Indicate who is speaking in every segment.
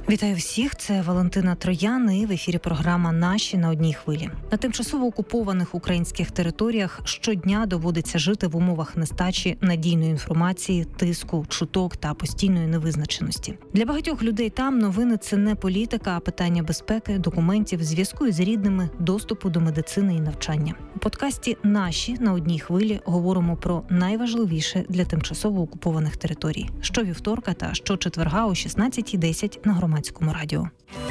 Speaker 1: Вітаю всіх, це Валентина Троян і в ефірі програма «Наші на одній хвилі». На тимчасово окупованих українських територіях щодня доводиться жити в умовах нестачі надійної інформації, тиску, чуток та постійної невизначеності. Для багатьох людей там новини – це не політика, а питання безпеки, документів, зв'язку із рідними, доступу до медицини і навчання. У подкасті «Наші на одній хвилі» говоримо про найважливіше для тимчасово окупованих територій. Щовівторка та щочетверга о 16:10 на Громадському радіо.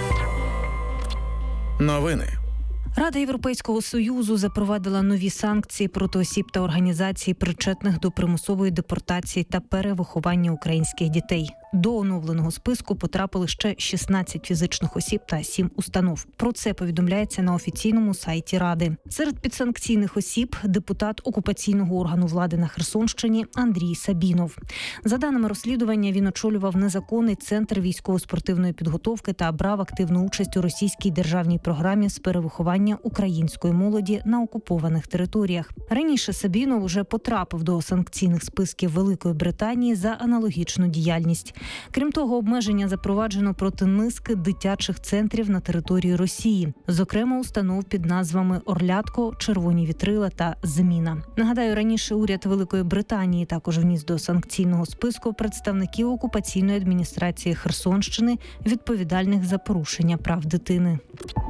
Speaker 2: Новини.
Speaker 1: Рада Європейського Союзу запровадила нові санкції проти осіб та організацій, причетних до примусової депортації та перевиховання українських дітей. До оновленого списку потрапили ще 16 фізичних осіб та 7 установ. Про це повідомляється на офіційному сайті Ради. Серед підсанкційних осіб – депутат окупаційного органу влади на Херсонщині Андрій Сабінов. За даними розслідування, він очолював незаконний центр військово-спортивної підготовки та брав активну участь у російській державній програмі з перевиховання української молоді на окупованих територіях. Раніше Сабінов уже потрапив до санкційних списків Великої Британії за аналогічну діяльність. Крім того, обмеження запроваджено проти низки дитячих центрів на території Росії, зокрема установ під назвами «Орлятко», «Червоні вітрила» та «Зміна». Нагадаю, раніше уряд Великої Британії також вніс до санкційного списку представників окупаційної адміністрації Херсонщини, відповідальних за порушення прав дитини.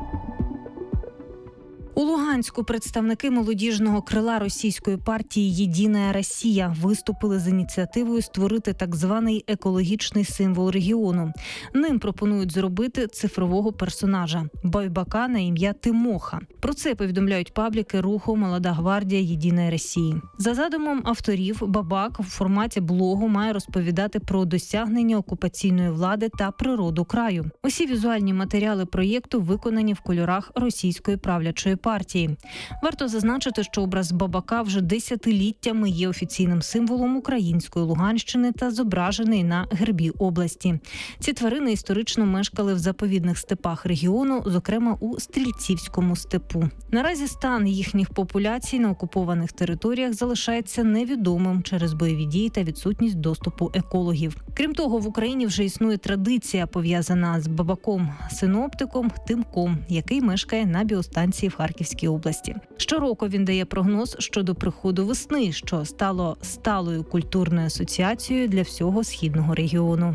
Speaker 1: У Луганську представники молодіжного крила російської партії «Єдина Росія» виступили з ініціативою створити так званий екологічний символ регіону. Ним пропонують зробити цифрового персонажа – байбака на ім'я Тимоха. Про це повідомляють пабліки руху «Молода гвардія Єдиної Росії». За задумом авторів, бабак в форматі блогу має розповідати про досягнення окупаційної влади та природу краю. Усі візуальні матеріали проєкту виконані в кольорах російської правлячої партії. Варто зазначити, що образ бабака вже десятиліттями є офіційним символом української Луганщини та зображений на гербі області. Ці тварини історично мешкали в заповідних степах регіону, зокрема у Стрільцівському степу. Наразі стан їхніх популяцій на окупованих територіях залишається невідомим через бойові дії та відсутність доступу екологів. Крім того, в Україні вже існує традиція, пов'язана з бабаком-синоптиком Тимком, який мешкає на біостанції в Харківській області. Щороку він дає прогноз щодо приходу весни, що стало сталою культурною асоціацією для всього східного регіону.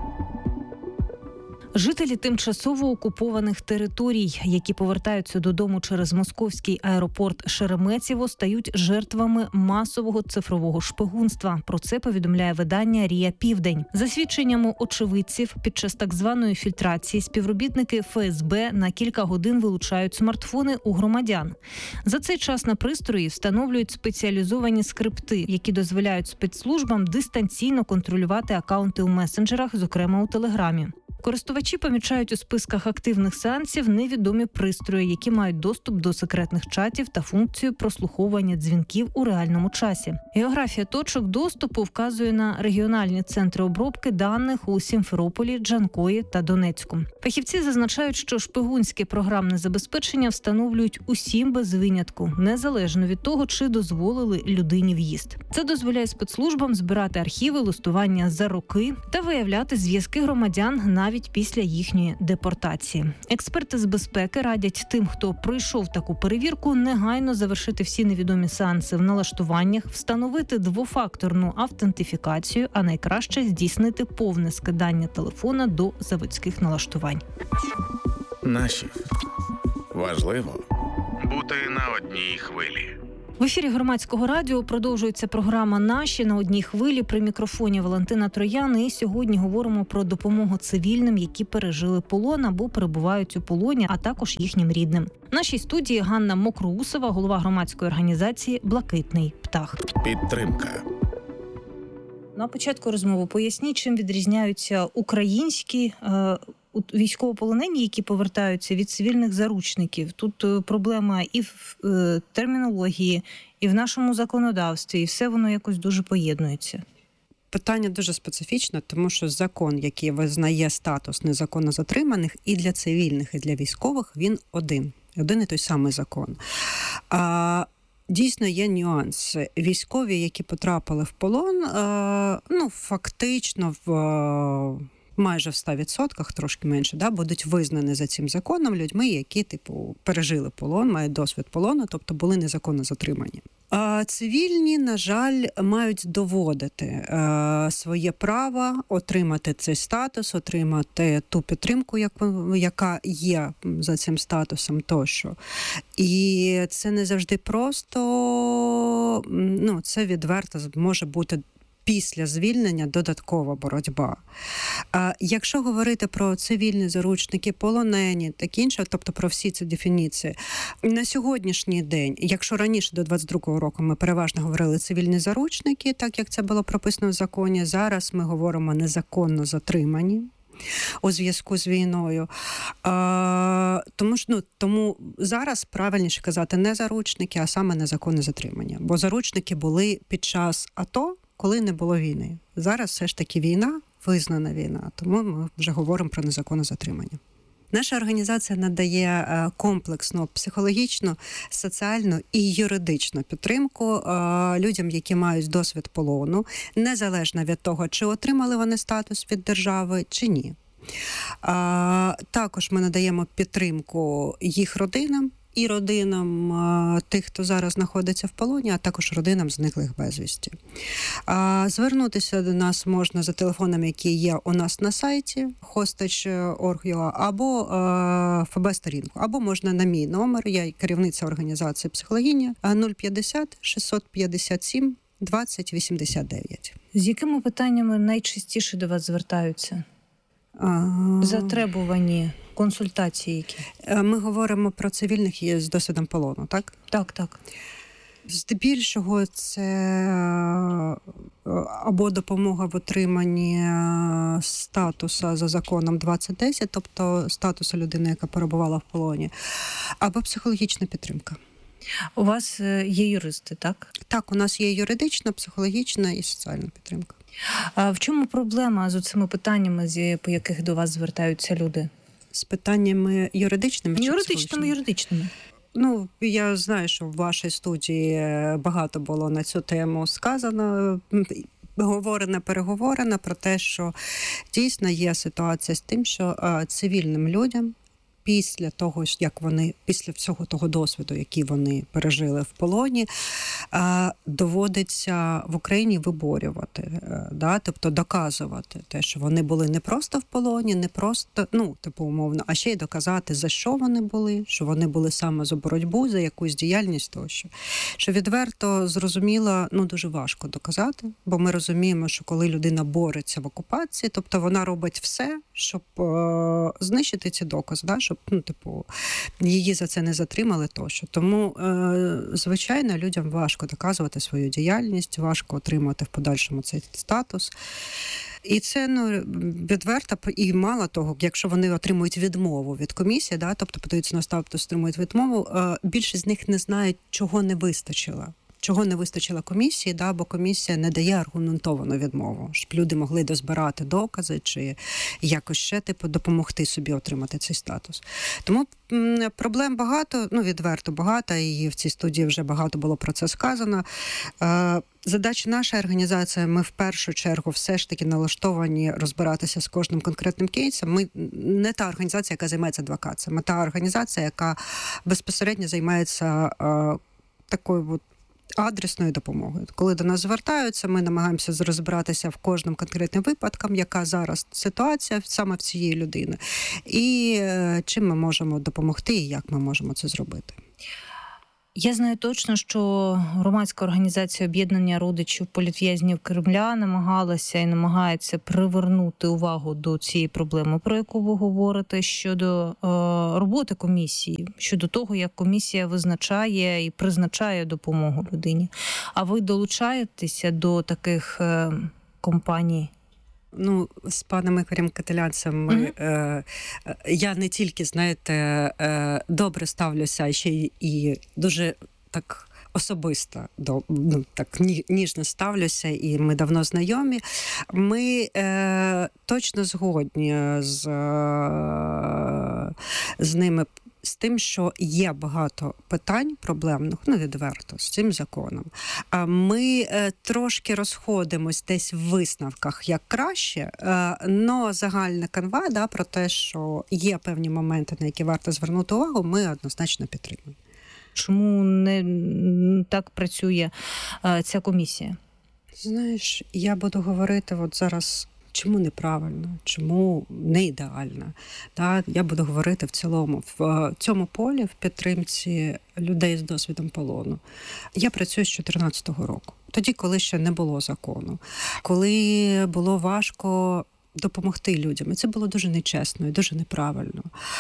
Speaker 1: Жителі тимчасово окупованих територій, які повертаються додому через московський аеропорт Шереметьєво, стають жертвами масового цифрового шпигунства. Про це повідомляє видання «Рія Південь». За свідченнями очевидців, під час так званої фільтрації співробітники ФСБ на кілька годин вилучають смартфони у громадян. За цей час на пристрої встановлюють спеціалізовані скрипти, які дозволяють спецслужбам дистанційно контролювати акаунти у месенджерах, зокрема у Телеграмі. Користувачі помічають у списках активних сеансів невідомі пристрої, які мають доступ до секретних чатів та функцію прослуховування дзвінків у реальному часі. Географія точок доступу вказує на регіональні центри обробки даних у Сімферополі, Джанкої та Донецьку. Фахівці зазначають, що шпигунське програмне забезпечення встановлюють усім без винятку, незалежно від того, чи дозволили людині в'їзд. Це дозволяє спецслужбам збирати архіви листування за роки та виявляти зв'язки громадян навіть після їхньої депортації. Експерти з безпеки радять тим, хто пройшов таку перевірку, негайно завершити всі невідомі сеанси в налаштуваннях, встановити двофакторну автентифікацію, а найкраще здійснити повне скидання телефона до заводських налаштувань.
Speaker 2: Наші. Важливо бути на одній хвилі.
Speaker 1: В ефірі Громадського радіо продовжується програма «Наші на одній хвилі». При мікрофоні Валентина Троян. І сьогодні говоримо про допомогу цивільним, які пережили полон або перебувають у полоні, а також їхнім рідним. В нашій студії Ганна Мокроусова, голова громадської організації «Блакитний птах».
Speaker 2: Підтримка.
Speaker 1: На початку розмови поясніть, чим відрізняються українські військовополонені, які повертаються, від цивільних заручників. Тут проблема і в термінології, і в нашому законодавстві, і все воно якось дуже поєднується.
Speaker 3: Питання дуже специфічне, тому що закон, який визнає статус незаконно затриманих і для цивільних, і для військових, він один і той самий закон. Дійсно, є нюанс. Військові, які потрапили в полон, фактично майже в 100%, трошки менше, да, будуть визнані за цим законом людьми, які, пережили полон, мають досвід полону, тобто були незаконно затримані. А цивільні, на жаль, мають доводити своє право отримати цей статус, отримати ту підтримку, яка є за цим статусом тощо. І це не завжди просто, це відверто може бути після звільнення додаткова боротьба. Якщо говорити про цивільні заручники, полонені, таке інше, тобто про всі ці дефініції, на сьогоднішній день, якщо раніше до 22-го року ми переважно говорили цивільні заручники, так як це було прописано в законі, зараз ми говоримо незаконно затримані у зв'язку з війною. Тому зараз правильніше казати не заручники, а саме незаконне затримання. Бо заручники були під час АТО, коли не було війни. Зараз все ж таки війна, визнана війна, тому ми вже говоримо про незаконне затримання. Наша організація надає комплексну психологічну, соціальну і юридичну підтримку людям, які мають досвід полону, незалежно від того, чи отримали вони статус від держави, чи ні. Також ми надаємо підтримку їх родинам, і родинам тих, хто зараз знаходиться в полоні, а також родинам зниклих безвісті. Звернутися до нас можна за телефонами, які є у нас на сайті hostage.org.ua або ФБ-сторінку, або можна на мій номер, я керівниця організації «Психологиня», 050 657 20 89.
Speaker 1: З якими питаннями найчастіше до вас звертаються? Затребувані консультації які?
Speaker 3: Ми говоримо про цивільних з досвідом полону, так?
Speaker 1: Так.
Speaker 3: Здебільшого це або допомога в отриманні статусу за законом 2010, тобто статусу людини, яка перебувала в полоні, або психологічна підтримка.
Speaker 1: У вас є юристи, так?
Speaker 3: Так, у нас є юридична, психологічна і соціальна підтримка.
Speaker 1: А в чому проблема з цими питаннями, по яких до вас звертаються люди?
Speaker 3: З питаннями юридичними?
Speaker 1: Юридичними.
Speaker 3: Я знаю, що в вашій студії багато було на цю тему сказано, переговорено про те, що дійсно є ситуація з тим, що цивільним людям після всього того досвіду, який вони пережили в полоні, доводиться в Україні виборювати, тобто доказувати те, що вони були не просто в полоні, не просто, умовно, а ще й доказати, за що вони були, що вони були саме за боротьбу, за якусь діяльність тощо. Що відверто, зрозуміло, дуже важко доказати, бо ми розуміємо, що коли людина бореться в окупації, тобто вона робить все, щоб знищити ці докази, щоб її за це не затримали тощо. Тому, звичайно, людям важко доказувати свою діяльність, важко отримати в подальшому цей статус. І це відверто, і мало того, якщо вони отримують відмову від комісії, тобто подаються на статус, отримують відмову, більшість з них не знають, чого не вистачило. Чого не вистачило комісії, бо комісія не дає аргументовану відмову, щоб люди могли дозбирати докази чи якось ще допомогти собі отримати цей статус. Тому проблем багато, відверто багато, і в цій студії вже багато було про це сказано. Задача нашої організації, ми в першу чергу все ж таки налаштовані розбиратися з кожним конкретним кейсом. Ми не та організація, яка займається адвокацією, ми та організація, яка безпосередньо займається такою адресною допомогою. Коли до нас звертаються, ми намагаємося розбиратися в кожним конкретним випадком, яка зараз ситуація саме в цієї людини, і чим ми можемо допомогти, і як ми можемо це зробити.
Speaker 1: Я знаю точно, що громадська організація об'єднання родичів політв'язнів Кремля намагалася і намагається привернути увагу до цієї проблеми, про яку ви говорите, щодо роботи комісії, щодо того, як комісія визначає і призначає допомогу людині. А ви долучаєтеся до таких компаній?
Speaker 3: З паном Ігорем Кателянцем я не тільки, добре ставлюся, а ще і дуже так особисто, так ніжно ставлюся, і ми давно знайомі. Ми точно згодні з ними з тим, що є багато питань проблемних, відверто, з цим законом. Ми трошки розходимось десь в висновках, як краще, но загальна канва, про те, що є певні моменти, на які варто звернути увагу, ми однозначно підтримуємо.
Speaker 1: Чому не так працює ця комісія?
Speaker 3: Знаєш, я буду говорити от зараз, чому неправильно, чому не ідеально. Я буду говорити в цілому. В цьому полі, в підтримці людей з досвідом полону. Я працюю з 2014 року. Тоді, коли ще не було закону. Коли було важко допомогти людям. І це було дуже нечесно і дуже неправильно.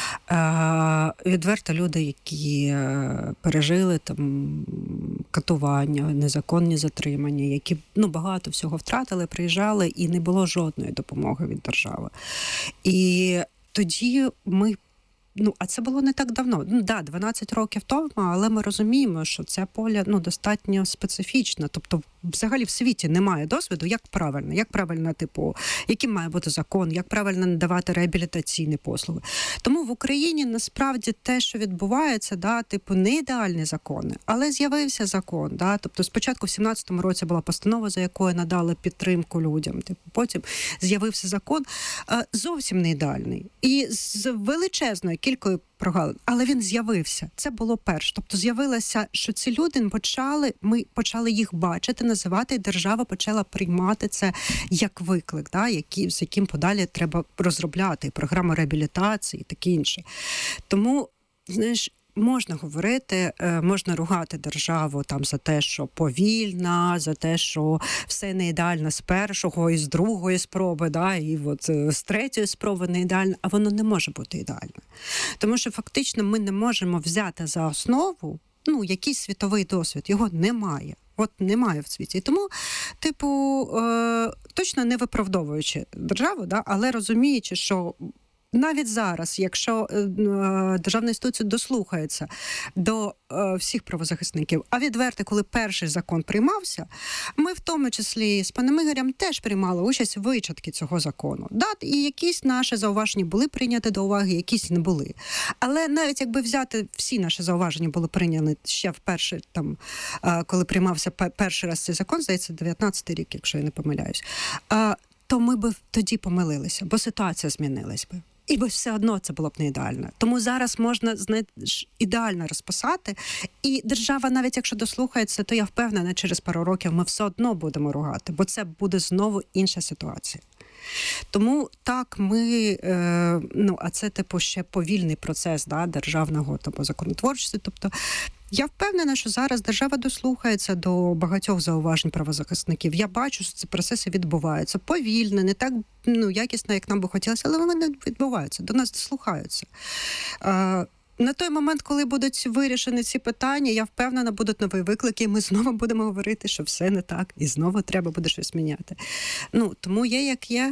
Speaker 3: Відверто люди, які пережили там катування, незаконні затримання, які багато всього втратили, приїжджали, і не було жодної допомоги від держави. І тоді ми а це було не так давно. 12 років тому, але ми розуміємо, що це поле достатньо специфічне. Тобто, взагалі в світі немає досвіду, як правильно, яким має бути закон, як правильно надавати реабілітаційні послуги. Тому в Україні насправді те, що відбувається, не ідеальні закони, але з'явився закон. Тобто спочатку в 17-му році була постанова, за якою надали підтримку людям. Потім з'явився закон зовсім не ідеальний. І з величезною кількою прогалин. Але він з'явився. Це було перше. Тобто з'явилося, що ці люди ми почали їх бачити, називати, і держава почала приймати це як виклик, з яким подалі треба розробляти програму реабілітації і таке інше. Тому, знаєш, можна говорити, можна ругати державу за те, що повільна, за те, що все не ідеально з першого і з другої спроби, і з третьої спроби не ідеально, а воно не може бути ідеально. Тому що фактично ми не можемо взяти за основу якийсь світовий досвід, його немає. Немає в світі. І тому, точно не виправдовуючи державу, але розуміючи, що навіть зараз, якщо державна інституція дослухається до всіх правозахисників, а відверто, коли перший закон приймався, ми в тому числі з паном Ігорем теж приймали участь в вичатки цього закону. І якісь наші зауваження були прийняті до уваги, якісь не були. Але навіть якби взяти всі наші зауваження були прийняті ще вперше, коли приймався перший раз цей закон, здається, 19-й рік, якщо я не помиляюсь, то ми б тоді помилилися, бо ситуація змінилась би. І все одно це було б не ідеально. Тому зараз можна ідеально розписати. І держава, навіть якщо дослухається, то я впевнена, через пару років ми все одно будемо ругати, бо це буде знову інша ситуація. Тому так ми, а це ще повільний процес державного законотворчості. Тобто я впевнена, що зараз держава дослухається до багатьох зауважень правозахисників. Я бачу, що ці процеси відбуваються повільно, не так якісно, як нам би хотілося, але вони відбуваються, до нас дослухаються. На той момент, коли будуть вирішені ці питання, я впевнена, будуть нові виклики, і ми знову будемо говорити, що все не так, і знову треба буде щось міняти. Тому є, як є.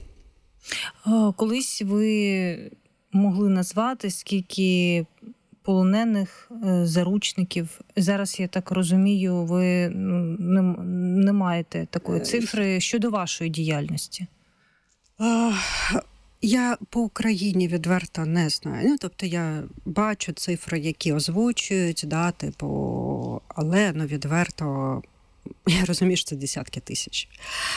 Speaker 1: Колись ви могли назвати, скільки полонених, заручників. Зараз, я так розумію, ви не маєте такої цифри щодо вашої діяльності.
Speaker 3: Я по Україні відверто не знаю. Тобто я бачу цифри, які озвучують, але відверто я розумію, що це десятки тисяч.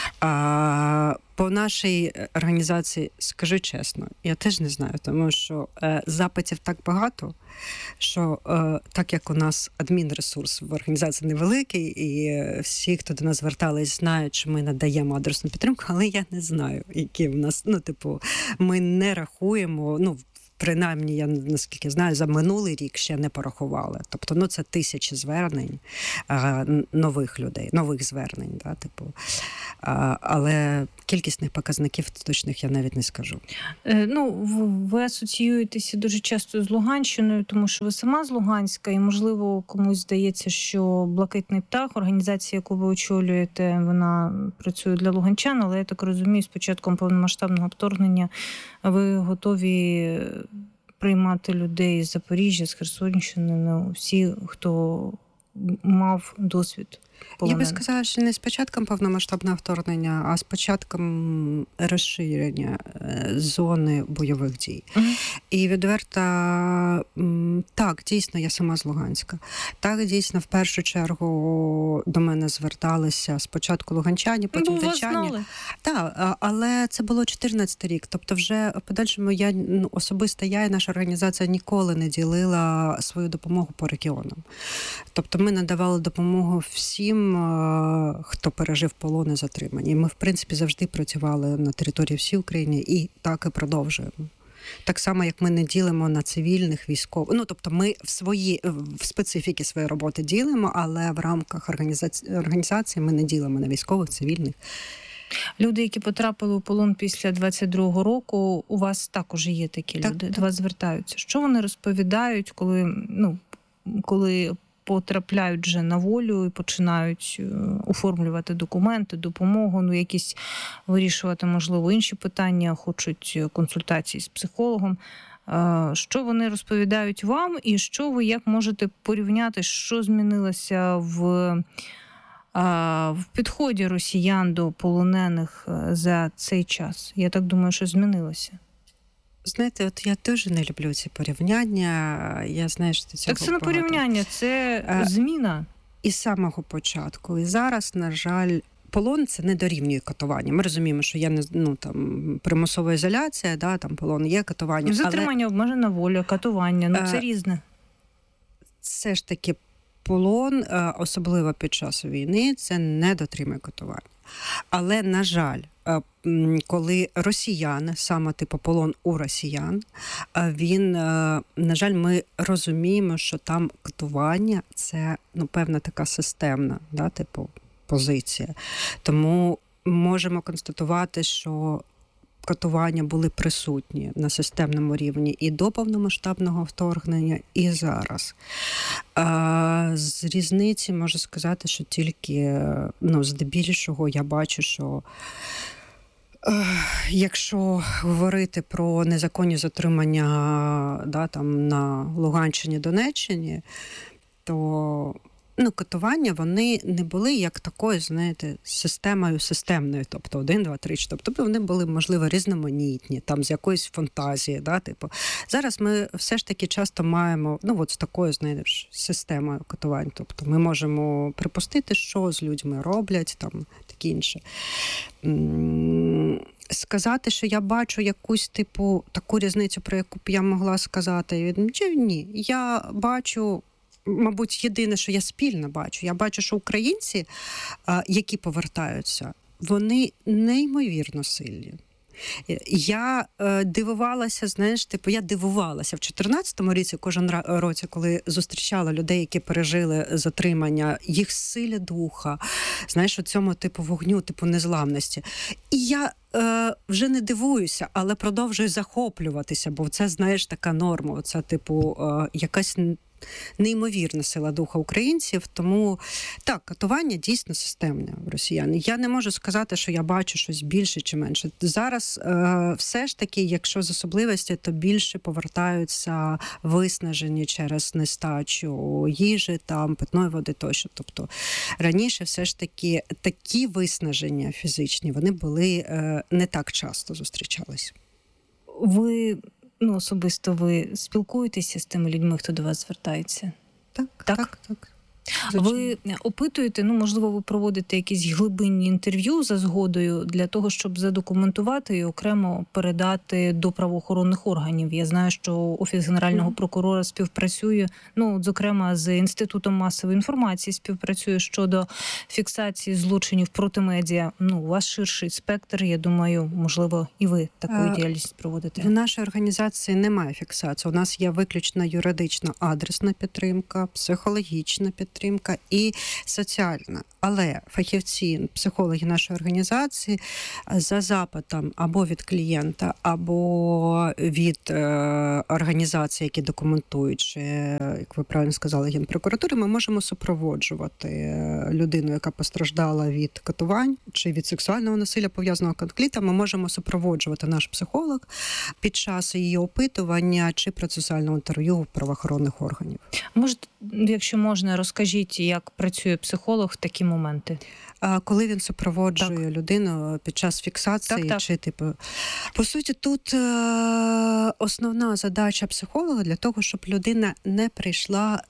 Speaker 3: По нашій організації, скажу чесно, я теж не знаю, тому що запитів так багато, що так як у нас адмінресурс в організації невеликий, і всі, хто до нас звертались, знають, що ми надаємо адресну підтримку, але я не знаю, які в нас, ми не рахуємо, принаймні, я, наскільки знаю, за минулий рік ще не порахували. Тобто, це тисячі звернень нових людей, нових звернень. Але кількісних показників точних я навіть не скажу.
Speaker 1: Ви асоціюєтеся дуже часто з Луганщиною, тому що ви сама з Луганська, і, можливо, комусь здається, що «Блакитний птах», організація, яку ви очолюєте, вона працює для луганчан, але я так розумію, з початком повномасштабного вторгнення ви готові приймати людей з Запоріжжя, з Херсонщини, всі, хто мав досвід
Speaker 3: Я би сказала, що не з початком повномасштабного вторгнення, а з початком розширення зони бойових дій. І відверто, так, дійсно, я сама з Луганська. Так, дійсно, в першу чергу до мене зверталися спочатку луганчані, потім дончані. Так, але це було 14 рік. Тобто вже в подальшому особисто я і наша організація ніколи не ділила свою допомогу по регіонам. Тобто ми надавали допомогу всім, хто пережив полон і затримання. І ми, в принципі, завжди працювали на території всієї України і так і продовжуємо. Так само, як ми не ділимо на цивільних, військових. Тобто ми в специфіки своєї роботи ділимо, але в рамках організації ми не ділимо на військових, цивільних.
Speaker 1: Люди, які потрапили у полон після 22-го року, у вас також є такі люди, до вас звертаються. Що вони розповідають, коли потрапляють вже на волю і починають оформлювати документи, допомогу, якісь вирішувати, можливо, інші питання, хочуть консультації з психологом. Що вони розповідають вам і що ви як можете порівняти, що змінилося в підході росіян до полонених за цей час? Я так думаю, що змінилося.
Speaker 3: Знаєте, от я теж не люблю ці порівняння. Я знаю, що цього
Speaker 1: так це не порівняння, це зміна.
Speaker 3: І з самого початку. І зараз, на жаль, полон – це не дорівнює катування. Ми розуміємо, що є примусова ізоляція, там полон є катування.
Speaker 1: Затримання, обмежена воля, катування, це різне.
Speaker 3: Все ж таки полон, особливо під час війни, це не дотримує катування. Але, на жаль, коли росіяни, саме полон у росіян, на жаль, ми розуміємо, що там катування – це, певна така системна, позиція. Тому можемо констатувати, що катування були присутні на системному рівні і до повномасштабного вторгнення, і зараз. З різниці можу сказати, що тільки, здебільшого я бачу, що якщо говорити про незаконні затримання на Луганщині, Донеччині, то катування, вони не були як такою, системною, тобто 1, 2, 3, тобто вони були, можливо, різноманітні, з якоїсь фантазії, Зараз ми все ж таки часто маємо, з такою, системою катувань, тобто ми можемо припустити, що з людьми роблять, таке інше. Сказати, що я бачу якусь таку різницю, про яку б я могла сказати, ні, я бачу, мабуть, єдине, що я спільно бачу. Я бачу, що українці, які повертаються, вони неймовірно сильні. Я дивувалася, я дивувалася в 14-му році, кожен році, коли зустрічала людей, які пережили затримання, їх силі духа, у цьому вогню, незламності. І я вже не дивуюся, але продовжую захоплюватися, бо це, така норма, це, якась неймовірна сила духа українців, тому так, катування дійсно системне в росіян. Я не можу сказати, що я бачу щось більше чи менше. Зараз все ж таки, якщо з особливості, то більше повертаються виснажені через нестачу їжі, питної води тощо. Тобто раніше все ж таки такі виснаження фізичні, вони були не так часто зустрічались.
Speaker 1: Особисто ви спілкуєтеся з тими людьми, хто до вас звертається?
Speaker 3: Так.
Speaker 1: Ви опитуєте, можливо, ви проводите якісь глибинні інтерв'ю за згодою для того, щоб задокументувати і окремо передати до правоохоронних органів. Я знаю, що Офіс Генерального прокурора співпрацює, зокрема, з Інститутом масової інформації співпрацює щодо фіксації злочинів проти медіа. У вас ширший спектр, я думаю, можливо, і ви таку діяльність проводите.
Speaker 3: В нашій організації немає фіксації. У нас є виключно юридична адресна підтримка, психологічна підтримка і соціальна. Але фахівці, психологи нашої організації за запитом або від клієнта, або від організацій, які документують, чи, як ви правильно сказали, Генпрокуратури, ми можемо супроводжувати людину, яка постраждала від катувань, чи від сексуального насилля, пов'язаного конфлікту. Ми можемо супроводжувати наш психолог під час її опитування чи процесуального інтерв'ю правоохоронних органів.
Speaker 1: Можете, якщо можна, розказати Розкажіть, як працює психолог в такі моменти?
Speaker 3: Коли він супроводжує людину під час фіксації,
Speaker 1: Так.
Speaker 3: чи по суті, тут основна задача психолога для того, щоб людина не прийшла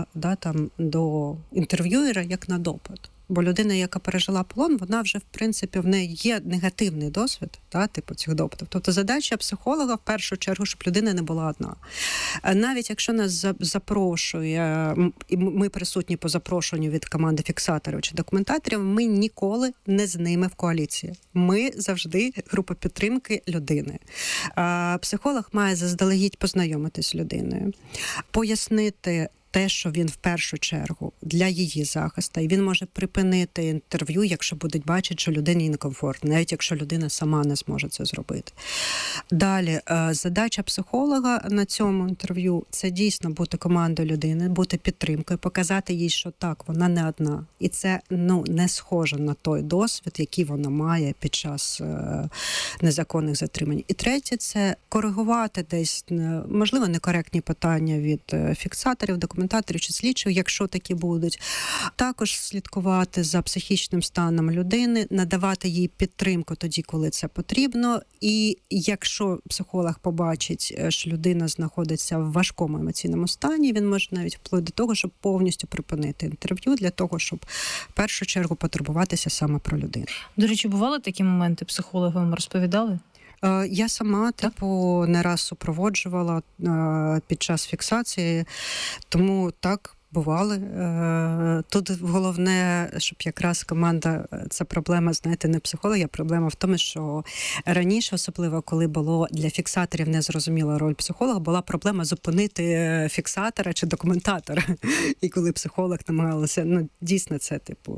Speaker 3: до інтерв'юера як на допит. Бо людина, яка пережила полон, вона вже, в принципі, в неї є негативний досвід, цих допитів. Тобто задача психолога, в першу чергу, щоб людина не була одна. Навіть якщо нас запрошує, і ми присутні по запрошенню від команди фіксаторів чи документаторів, ми ніколи не з ними в коаліції. Ми завжди група підтримки людини. Психолог має заздалегідь познайомитись з людиною, пояснити те, що він в першу чергу для її захисту, і він може припинити інтерв'ю, якщо будуть бачити, що людині некомфортно, навіть якщо людина сама не зможе це зробити. Далі, задача психолога на цьому інтерв'ю – це дійсно бути командою людини, бути підтримкою, показати їй, що так, вона не одна. І це не схоже на той досвід, який вона має під час незаконних затримань. І третє – це коригувати десь, можливо, некоректні питання від фіксаторів, документаторів чи слідчих, якщо такі будуть. Також слідкувати за психічним станом людини, надавати їй підтримку тоді, коли це потрібно. І якщо психолог побачить, що людина знаходиться в важкому емоційному стані, він може навіть вплоть до того, щоб повністю припинити інтерв'ю, для того, щоб в першу чергу потурбуватися саме про людину.
Speaker 1: До речі, бували такі моменти, психологи вам розповідали?
Speaker 3: Я сама, не раз супроводжувала під час фіксації, тому так, бували. Тут головне, щоб якраз команда, це проблема, не психолога, проблема в тому, що раніше, особливо, коли було для фіксаторів незрозуміла роль психолога, була проблема зупинити фіксатора чи документатора. І коли психолог намагалася, дійсно це,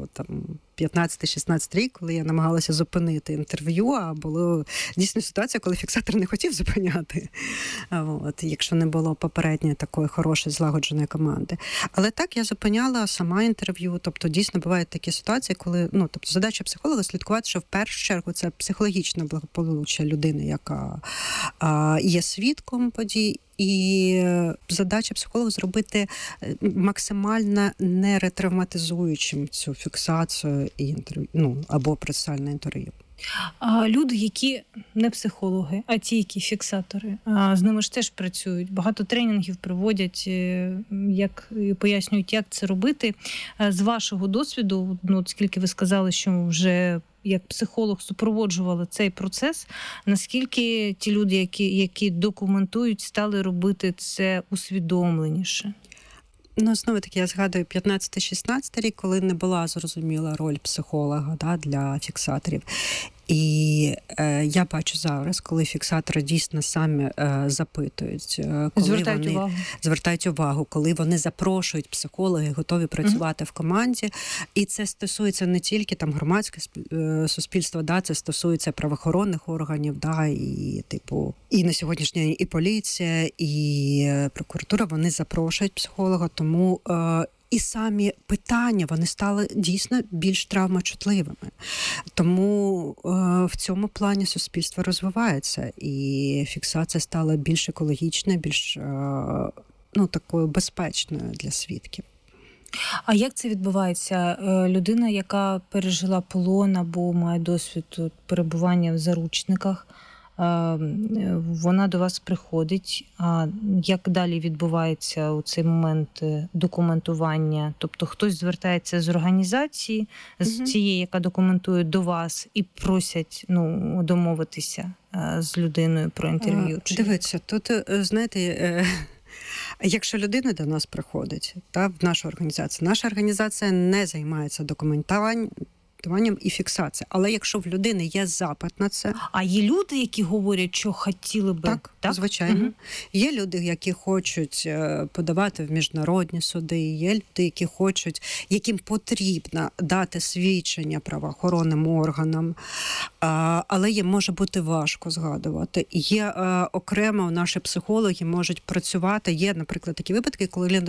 Speaker 3: 15-16 рік, коли я намагалася зупинити інтерв'ю, а була дійсно ситуація, коли фіксатор не хотів зупиняти, якщо не було попередньої такої хорошої злагодженої команди. Але так, я зупиняла сама інтерв'ю, тобто дійсно бувають такі ситуації, коли, задача психолога слідкувати, що в першу чергу це психологічне благополуччя людини, яка є свідком подій, і задача психолога зробити максимально неретравматизуючим цю фіксацію і інтерв'ю, або процесуальне інтерв'ю.
Speaker 1: А люди, які не психологи, а ті, які фіксатори, з ними ж теж працюють. Багато тренінгів проводять, пояснюють, як це робити. З вашого досвіду, скільки ви сказали, що вже як психолог супроводжували цей процес, наскільки ті люди, які документують, стали робити це усвідомленіше?
Speaker 3: Знову таки, я згадую 15-16 рік, коли не була зрозуміла роль психолога для фіксаторів. І я бачу зараз, коли фіксатори дійсно самі запитують, коли звертають увагу, коли вони запрошують психологи, готові працювати в команді. І це стосується не тільки громадського суспільства, це стосується правоохоронних органів, і на сьогоднішній день і поліція, і прокуратура, вони запрошують психолога, тому і самі питання, вони стали дійсно більш травмочутливими. Тому в цьому плані суспільство розвивається, і фіксація стала більш екологічною, більш такою безпечною для свідків.
Speaker 1: А як це відбувається? Людина, яка пережила полон або має досвід перебування в заручниках, вона до вас приходить. А як далі відбувається у цей момент документування? Тобто хтось звертається з організації, з цієї, яка документує, до вас і просять домовитися з людиною про інтерв'ю?
Speaker 3: Дивіться, тут, якщо людина до нас приходить, в нашу організація не займається документуванням і фіксація. Але якщо в людини є запит на це...
Speaker 1: А є люди, які говорять, що хотіли би...
Speaker 3: Так? Звичайно. Угу. Є люди, які хочуть подавати в міжнародні суди, є люди, яким потрібно дати свідчення правоохоронним органам, але їм може бути важко згадувати. Є окремо наші психологи можуть працювати. Є, наприклад, такі випадки, коли